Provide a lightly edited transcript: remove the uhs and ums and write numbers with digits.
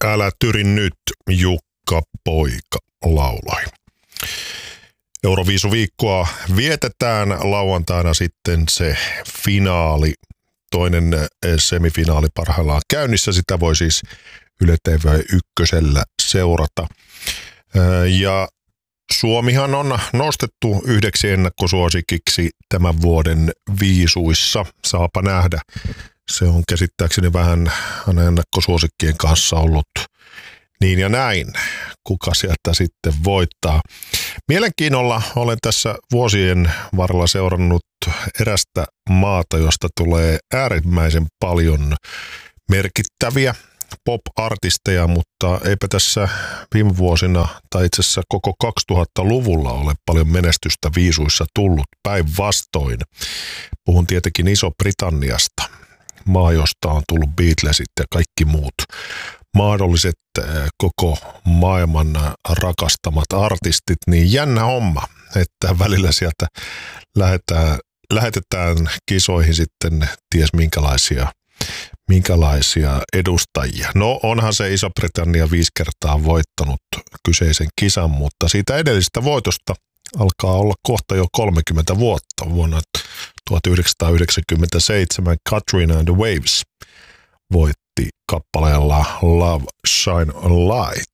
Älä tyri nyt, Jukka Poika lauloi. Euroviisuviikkoa vietetään lauantaina sitten se finaali. Toinen semifinaali parhaillaan käynnissä. Sitä voi siis Yle TV1 seurata. Ja Suomihan on nostettu yhdeksi ennakkosuosikiksi tämän vuoden viisuissa. Saapa nähdä. Se on käsittääkseni vähän ennakkosuosikkien kanssa ollut niin ja näin. Kuka sieltä sitten voittaa? Mielenkiinnolla olen tässä vuosien varrella seurannut erästä maata, josta tulee äärimmäisen paljon merkittäviä pop-artisteja, mutta eipä tässä viime vuosina tai itse asiassa koko 2000-luvulla ole paljon menestystä viisuissa tullut, päinvastoin. Puhun tietenkin Iso-Britanniasta, maa, josta on tullut Beatlesit ja kaikki muut mahdolliset koko maailman rakastamat artistit, niin jännä homma, että välillä sieltä lähetetään kisoihin sitten ties minkälaisia edustajia. No onhan se Iso-Britannia 5 kertaa voittanut kyseisen kisan, mutta siitä edellisestä voitosta alkaa olla kohta jo 30 vuotta. Vuonna 1997 Katrina and the Waves voitti kappaleella Love Shine a Light.